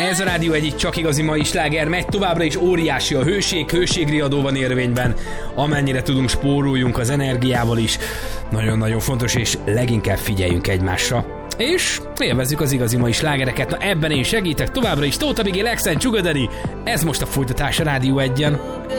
Ez a Rádió egyik csak igazi mai sláger, megy továbbra is, óriási a hőségriadó van érvényben, amennyire tudunk spóroljunk az energiával is, nagyon-nagyon fontos, és leginkább figyeljünk egymásra. És élvezzük az igazi mai slágereket. Na ebben én segítek továbbra is. Tóth Abigail, Accent, Sugar Daddy. Ez most a folytatás a Rádió 1-en.